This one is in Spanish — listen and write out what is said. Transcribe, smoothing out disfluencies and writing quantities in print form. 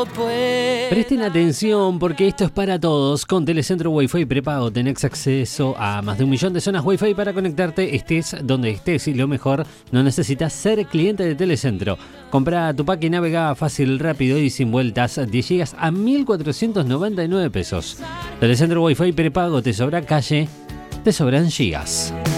Presten atención porque esto es para todos. Con Telecentro Wi-Fi prepago tenés acceso a más de 1 millón de zonas Wi-Fi para conectarte estés donde estés, y lo mejor, no necesitas ser cliente de Telecentro. Compra tu pack y navega fácil, rápido y sin vueltas. 10 gigas a 1.499 pesos. Telecentro Wi-Fi prepago, te sobra calle, te sobran gigas.